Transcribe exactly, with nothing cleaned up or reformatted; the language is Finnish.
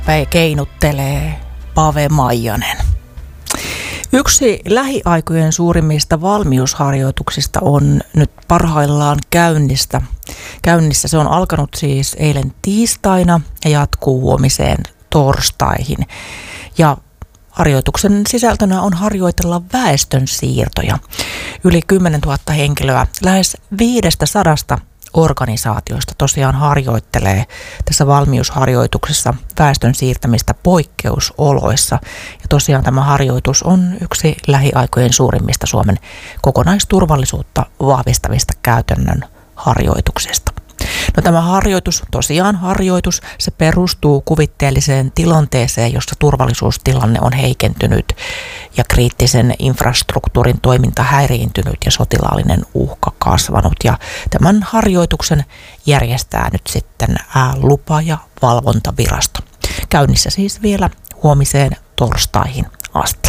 keinuttelee Pave Maijanen. Yksi lähiaikojen suurimmista valmiusharjoituksista on nyt parhaillaan käynnistä. käynnissä. Se on alkanut siis eilen tiistaina ja jatkuu huomiseen torstaihin. Ja harjoituksen sisältönä on harjoitella väestön siirtoja. Yli kymmenen tuhatta henkilöä lähes viidestä sadasta organisaatioista tosiaan harjoittelee tässä valmiusharjoituksessa väestön siirtämistä poikkeusoloissa. Ja tosiaan tämä harjoitus on yksi lähiaikojen suurimmista Suomen kokonaisturvallisuutta vahvistavista käytännön harjoituksista. No tämä harjoitus, tosiaan harjoitus, se perustuu kuvitteelliseen tilanteeseen, jossa turvallisuustilanne on heikentynyt ja kriittisen infrastruktuurin toiminta häiriintynyt ja sotilaallinen uhka kasvanut. Ja tämän harjoituksen järjestää nyt sitten lupa- ja valvontavirasto. Käynnissä siis vielä huomiseen torstaihin asti.